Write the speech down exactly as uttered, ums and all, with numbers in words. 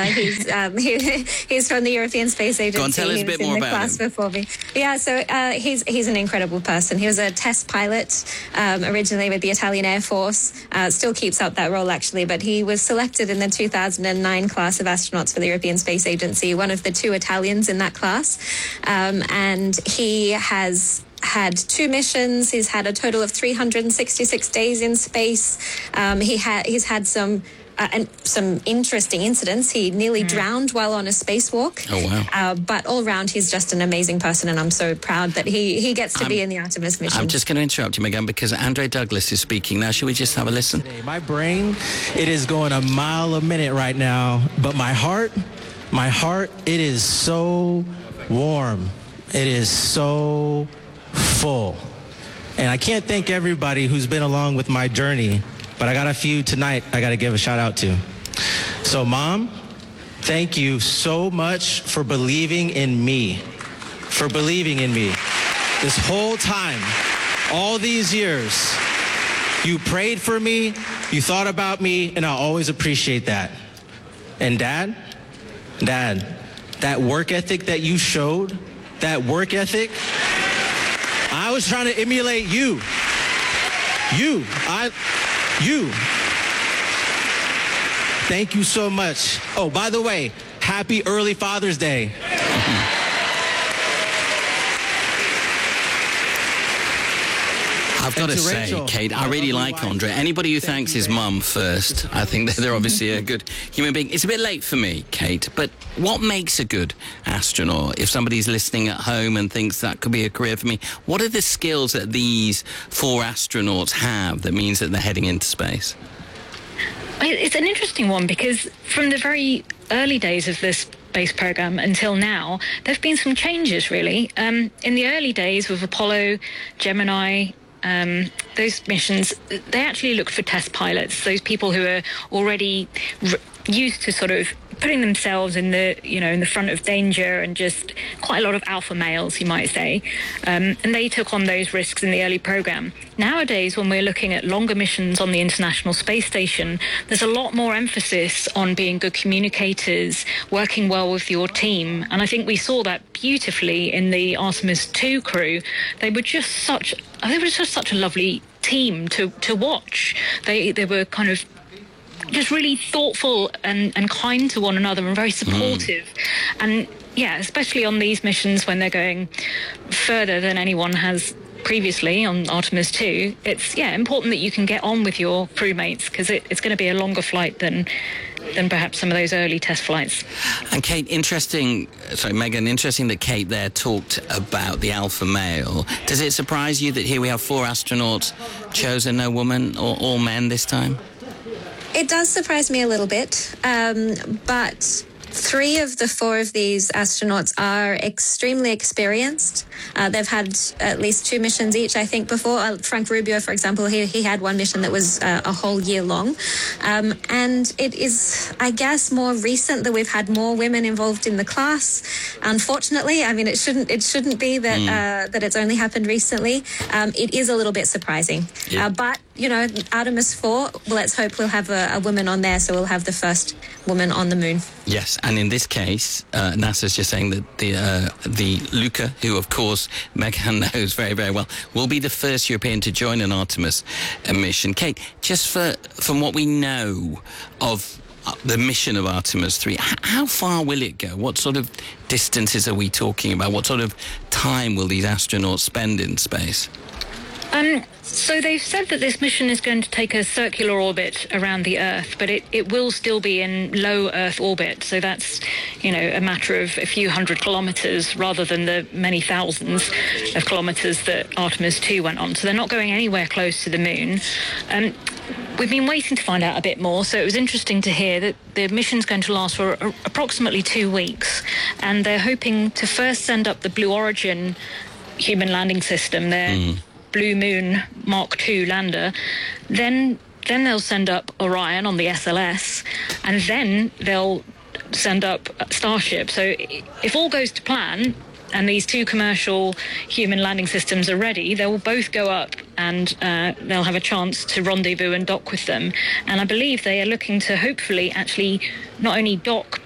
he's um, he, he's from the European Space Agency. Go on, tell us he a bit was more in the about class him. before me. Yeah, so uh, he's he's an incredible person. He was a test pilot um, originally with the Italian Air Force. Uh, still keeps up that role, actually, but he was selected in the two thousand nine class of astronauts for the European Space Agency, one of the two Italians in that class. Um, and he has had two missions. He's had a total of three hundred sixty-six days in space. Um, he ha- he's had some uh, and some interesting incidents. He nearly mm. drowned while on a spacewalk. Oh, wow. Uh, but all round, he's just an amazing person, and I'm so proud that he, he gets to I'm, be in the Artemis mission. I'm just going to interrupt you, Megan, because Andre Douglas is speaking now. Should we just have a listen? My brain, it is going a mile a minute right now, but my heart, my heart, it is so warm. It is so full. And I can't thank everybody who's been along with my journey, but I got a few tonight I got to give a shout out to. So, Mom, thank you so much for believing in me, for believing in me. This whole time, all these years, you prayed for me, you thought about me, and I'll always appreciate that. And Dad, Dad, that work ethic that you showed, that work ethic, I was trying to emulate you. You, I, you. Thank you so much. Oh, by the way, happy early Father's Day. I've got to, to say, Rachel, Kate, I, I really like Andre. Anybody who thanks his mum first, I think that they're obviously a good human being. It's a bit late for me, Kate, but what makes a good astronaut? If somebody's listening at home and thinks that could be a career for me, what are the skills that these four astronauts have that means that they're heading into space? It's an interesting one because from the very early days of this space program until now, there have been some changes, really. Um, in the early days with Apollo, Gemini, Um, those missions, they actually looked for test pilots, those people who are already r- used to sort of putting themselves in the, you know, in the front of danger, and just quite a lot of alpha males, you might say. Um, and they took on those risks in the early program. Nowadays, when we're looking at longer missions on the International Space Station, there's a lot more emphasis on being good communicators, working well with your team. And I think we saw that beautifully in the Artemis two crew. They were just such, they were just such a lovely team to, to watch. They, they were kind of just really thoughtful and, and kind to one another and very supportive. Mm. And yeah, especially on these missions when they're going further than anyone has previously on Artemis two, it's yeah important that you can get on with your crewmates, because it, it's going to be a longer flight than than perhaps some of those early test flights. And Kate, interesting, sorry, Megan, interesting that Kate there talked about the alpha male. Does it surprise you that here we have four astronauts chosen no woman or all men this time? It does surprise me a little bit, um, but three of the four of these astronauts are extremely experienced. Uh, they've had at least two missions each, I think, before. Uh, Frank Rubio, for example, he, he had one mission that was uh, a whole year long. Um, and it is, I guess, more recent that we've had more women involved in the class. Unfortunately, I mean, it shouldn't it shouldn't be that mm. uh, that it's only happened recently. Um, it is a little bit surprising. Yeah. Uh, but, you know, Artemis four, well, let's hope we'll have a, a woman on there, so we'll have the first woman on the moon. Yes, and in this case, uh, NASA's just saying that the uh, the Luca, who of course Megan knows very, very well, will be the first European to join an Artemis mission. Kate, just for from what we know of the mission of Artemis three, how far will it go? What sort of distances are we talking about? What sort of time will these astronauts spend in space? Um, so they've said that this mission is going to take a circular orbit around the Earth, but it, it will still be in low Earth orbit. So that's, you know, a matter of a few hundred kilometres rather than the many thousands of kilometres that Artemis two went on. So they're not going anywhere close to the moon. Um, we've been waiting to find out a bit more, so it was interesting to hear that the mission's going to last for a, approximately two weeks, and they're hoping to first send up the Blue Origin human landing system there. Mm. Blue Moon Mark two lander, then then they'll send up Orion on the S L S, and then they'll send up Starship. So if all goes to plan and these two commercial human landing systems are ready, they will both go up, and uh, they'll have a chance to rendezvous and dock with them. And I believe they are looking to hopefully actually not only dock